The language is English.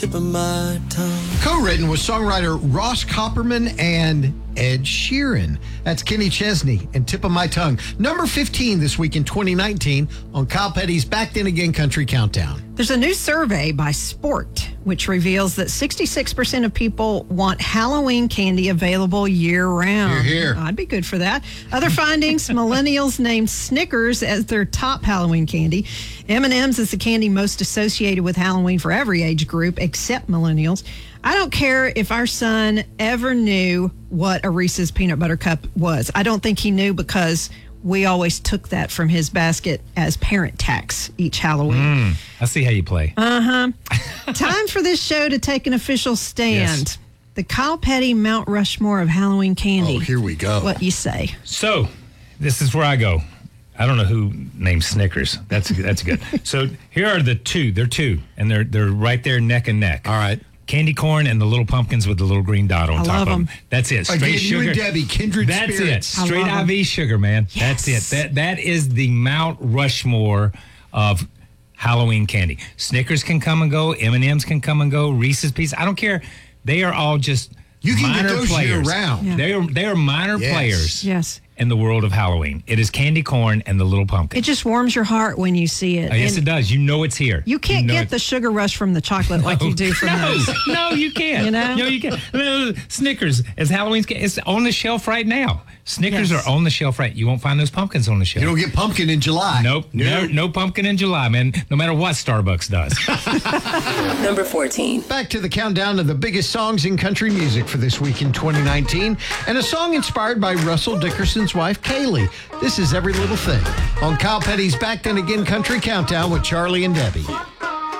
Tip of my tongue. Co-written with songwriter Ross Copperman and Ed Sheeran. That's Kenny Chesney and Tip of My Tongue. Number 15 this week in 2019 on Kyle Petty's Back Then Again Country Countdown. There's a new survey by Sport, which reveals that 66% of people want Halloween candy available year-round. Hear, hear. I'd be good for that. Other findings, millennials named Snickers as their top Halloween candy. M&M's is the candy most associated with Halloween for every age group, except millennials. I don't care if our son ever knew what a Reese's peanut butter cup was. I don't think he knew because we always took that from his basket as parent tax each Halloween. I see how you play. Time for this show to take an official stand. Yes. The Kyle Petty Mount Rushmore of Halloween candy. Oh, here we go. What you say? So, this is where I go. I don't know who named Snickers. That's good. So, here are the two. They're two, and they're right there neck and neck. All right. Candy corn and the little pumpkins with the little green dot on I top love of them. them. That's it. Straight Again, sugar. you and Debbie, kindred That's spirits. it. Straight I love IV sugar, man. Yes. That's it. That is the Mount Rushmore of Halloween candy. Snickers can come and go. M&M's can come and go. Reese's Pieces. I don't care. They are all just You can minor get those players. year-round. Yeah. They are minor Yes. players Yes. in the world of Halloween. It is candy corn and the little pumpkin. It just warms your heart when you see it. Yes, And it does. You know it's here. you can't know get it's- the sugar rush from the chocolate like you do from those. No, you can't. You know? No, you can't. No, Snickers is Halloween's. It's on the shelf right now. Snickers Yes. are on the shelf right. You won't find those pumpkins on the shelf. You don't get pumpkin in July. Nope. No pumpkin in July, man. No matter what Starbucks does. Number 14. Back to the countdown of the biggest songs in country music for this week in 2019, and a song inspired by Russell Dickerson's wife, Kaylee. This is Every Little Thing on Kyle Petty's Back Then Again Country Countdown with Charlie and Debbie.